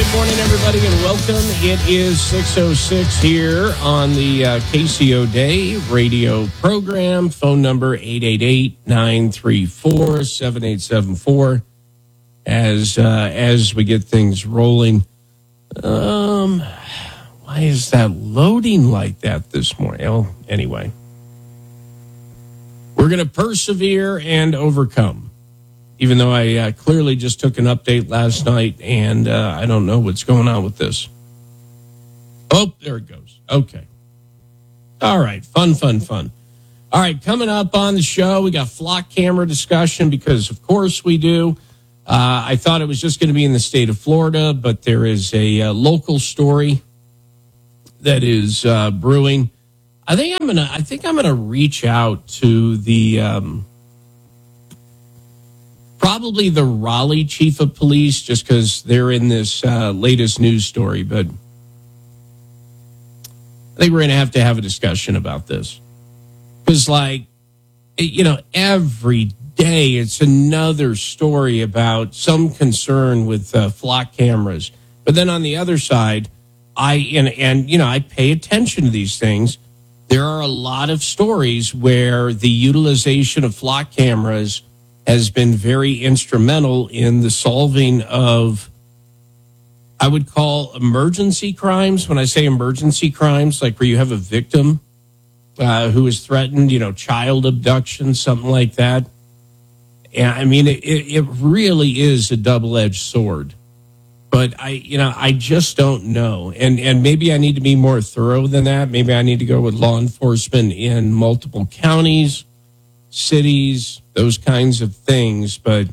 Good morning, everybody, and welcome. It is 6:06 here on the KCO Day radio program. Phone number 888-934-7874. As we get things rolling. Why is that loading like that this morning? Oh, anyway. We're going to persevere and overcome. Even though I clearly just took an update last night, and I don't know what's going on with this. Oh, there it goes. Okay. All right. Fun. All right. Coming up on the show, we got flock camera discussion because, of course, we do. I thought it was just going to be in the state of Florida, but there is a local story that is brewing. I think I'm gonna reach out to the probably the Raleigh chief of police, just because they're in this latest news story. But I think we're going to have a discussion about this. Because, every day it's another story about some concern with flock cameras. But then on the other side, I pay attention to these things. There are a lot of stories where the utilization of flock cameras has been very instrumental in the solving of, I would call, emergency crimes. When I say emergency crimes, like where you have a victim who is threatened, child abduction, something like that. And I mean, it really is a double-edged sword. But I just don't know. And maybe I need to be more thorough than that. Maybe I need to go with law enforcement in multiple counties, cities, those kinds of things. But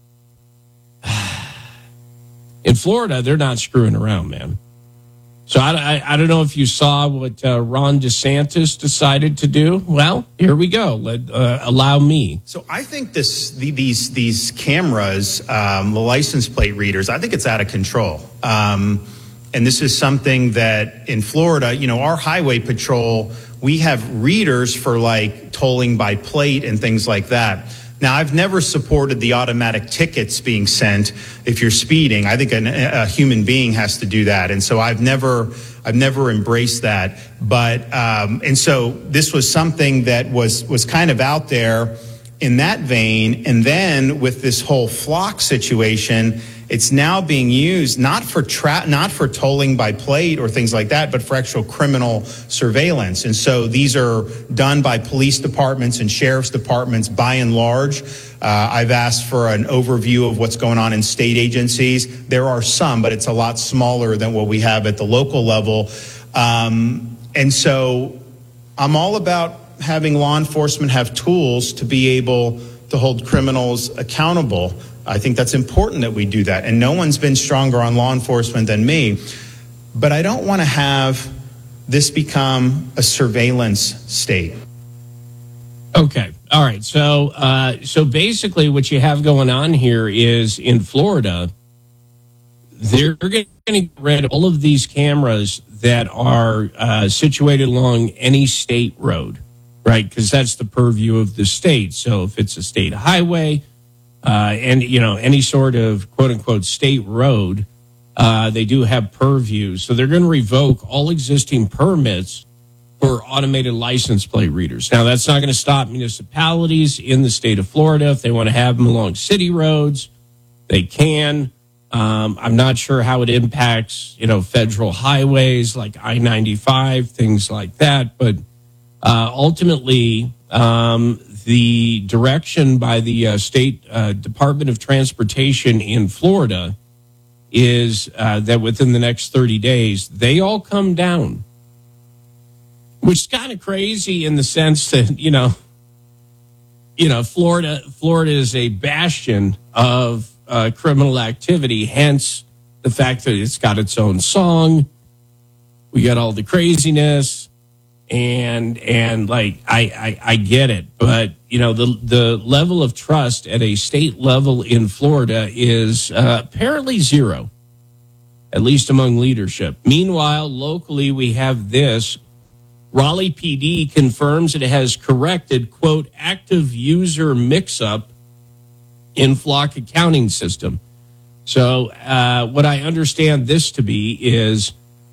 in Florida, they're not screwing around, man. So I don't know if you saw what Ron DeSantis decided to do. Well, here we go. Allow me. So I think these cameras, the license plate readers, I think it's out of control. And this is something that in Florida, our highway patrol, we have readers for like tolling by plate and things like that. Now, I've never supported the automatic tickets being sent if you're speeding. I think a human being has to do that. And so I've never embraced that. But and so this was something that was kind of out there in that vein. And then with this whole flock situation, it's now being used not for tolling by plate or things like that, but for actual criminal surveillance. And so these are done by police departments and sheriff's departments by and large. I've asked for an overview of what's going on in state agencies. There are some, but it's a lot smaller than what we have at the local level. And so I'm all about having law enforcement have tools to be able to hold criminals accountable. I think that's important that we do that. And no one's been stronger on law enforcement than me. But I don't want to have this become a surveillance state. Okay. All right. So basically what you have going on here is in Florida, they're going to get rid of all of these cameras that are situated along any state road, right? Because that's the purview of the state. So if it's a state highway, and, any sort of quote unquote state road, they do have purview. So they're going to revoke all existing permits for automated license plate readers. Now, that's not going to stop municipalities in the state of Florida. If they want to have them along city roads, they can. I'm not sure how it impacts, federal highways like I-95, things like that. But ultimately, the direction by the State Department of Transportation in Florida is that within the next 30 days, they all come down, which is kind of crazy in the sense that, Florida is a bastion of criminal activity, hence the fact that it's got its own song. We got all the craziness. And like, I get it, but the level of trust at a state level in Florida is apparently zero, at least among leadership. Meanwhile, locally, we have this. Raleigh PD confirms it has corrected, quote, active user mix-up in flock accounting system. So what I understand this to be is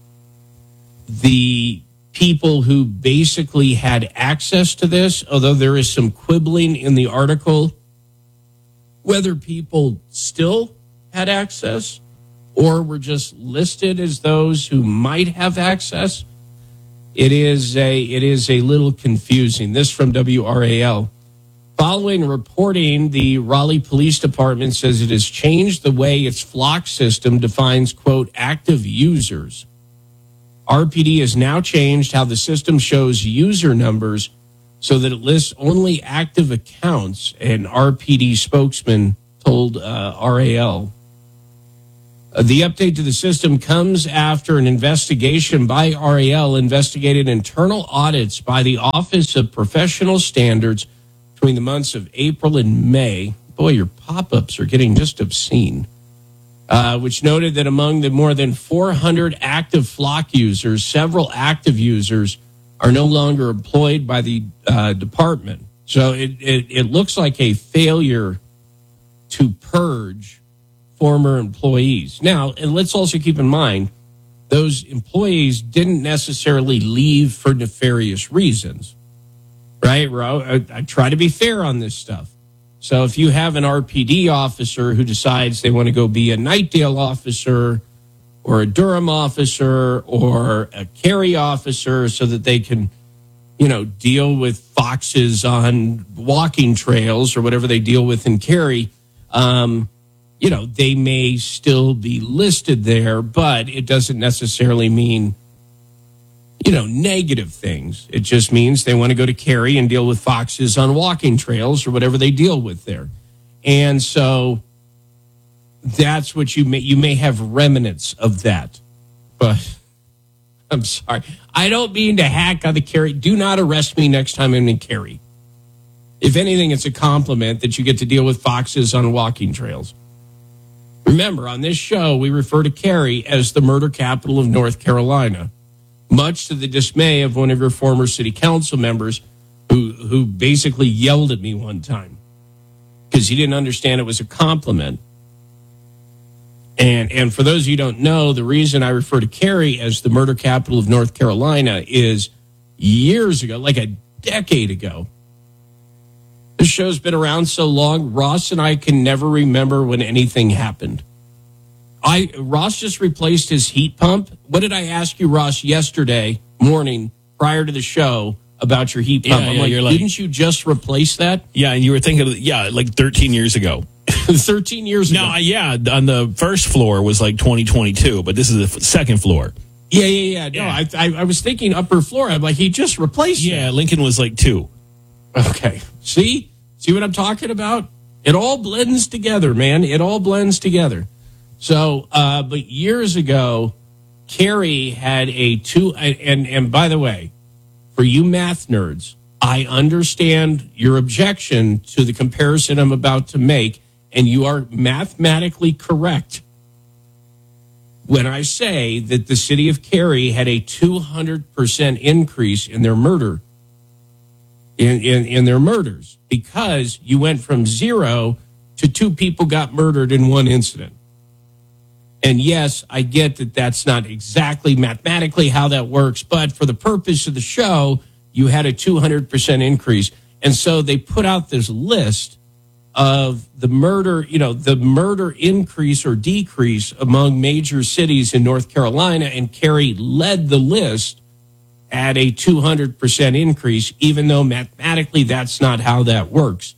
the people who basically had access to this, although there is some quibbling in the article, whether people still had access or were just listed as those who might have access. It is a little confusing. This from WRAL. Following reporting, the Raleigh Police Department says it has changed the way its flock system defines, quote, active users. RPD has now changed how the system shows user numbers so that it lists only active accounts, an RPD spokesman told RAL. The update to the system comes after an investigation by RAL investigated internal audits by the Office of Professional Standards between the months of April and May. Boy, your pop-ups are getting just obscene. Which noted that among the more than 400 active flock users, several active users are no longer employed by the department. So it looks like a failure to purge former employees. Now, and let's also keep in mind, those employees didn't necessarily leave for nefarious reasons. Right? I try to be fair on this stuff. So if you have an RPD officer who decides they want to go be a Nightdale officer or a Durham officer or a Cary officer so that they can, deal with foxes on walking trails or whatever they deal with in Cary, they may still be listed there, but it doesn't necessarily mean negative things. It just means they want to go to Cary and deal with foxes on walking trails or whatever they deal with there. And so that's what you may have remnants of that. But I'm sorry. I don't mean to hack on the Cary. Do not arrest me next time I'm in Cary. If anything, it's a compliment that you get to deal with foxes on walking trails. Remember, on this show, we refer to Cary as the murder capital of North Carolina, much to the dismay of one of your former city council members who basically yelled at me one time because he didn't understand it was a compliment. And for those of you who don't know, the reason I refer to Cary as the murder capital of North Carolina is years ago, like a decade ago. This show's been around so long, Ross and I can never remember when anything happened. Ross just replaced his heat pump. What did I ask you, Ross, yesterday morning prior to the show about your heat pump? Yeah, you're like, didn't you just replace that? Yeah, and you were thinking, like 13 years ago. 13 years ago? No, yeah, on the first floor was like 2022, but this is the second floor. Yeah. No, I was thinking upper floor. I'm like, he just replaced it. Yeah, Lincoln was like 2. Okay. See what I'm talking about? It all blends together, man. It all blends together. So, but years ago, Cary had and by the way, for you math nerds, I understand your objection to the comparison I'm about to make, and you are mathematically correct when I say that the city of Cary had a 200% increase in their murder, in their murders, because you went from 0 to 2 people got murdered in one incident. And yes, I get that that's not exactly mathematically how that works, but for the purpose of the show, you had a 200% increase. And so they put out this list of the murder increase or decrease among major cities in North Carolina, and Cary led the list at a 200% increase, even though mathematically that's not how that works.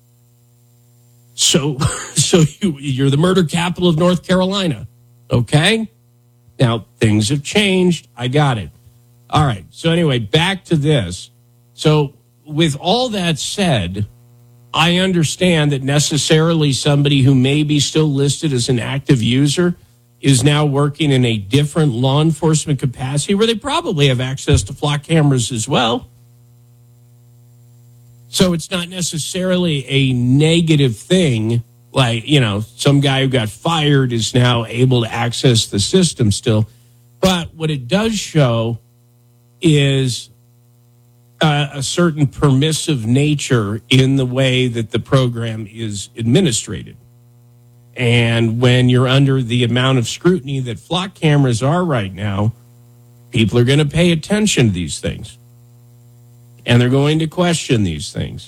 So you're the murder capital of North Carolina. Okay? Now, things have changed. I got it. All right. So anyway, back to this. So with all that said, I understand that necessarily somebody who may be still listed as an active user is now working in a different law enforcement capacity where they probably have access to flock cameras as well. So it's not necessarily a negative thing. Like, some guy who got fired is now able to access the system still. But what it does show is a certain permissive nature in the way that the program is administrated. And when you're under the amount of scrutiny that flock cameras are right now, people are going to pay attention to these things. And they're going to question these things.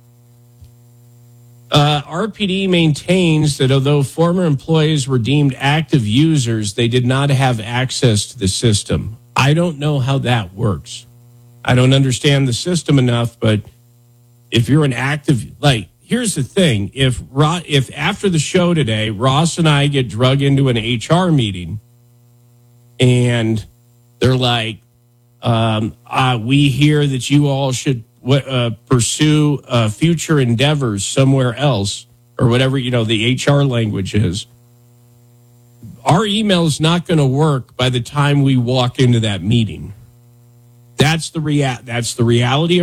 RPD maintains that although former employees were deemed active users, they did not have access to the system. I don't know how that works. I don't understand the system enough, but if you're an active, like, here's the thing. If after the show today, Ross and I get drug into an HR meeting and they're like, we hear that you all should pursue future endeavors somewhere else, or whatever, the HR language is, our email is not going to work by the time we walk into that meeting. That's the reality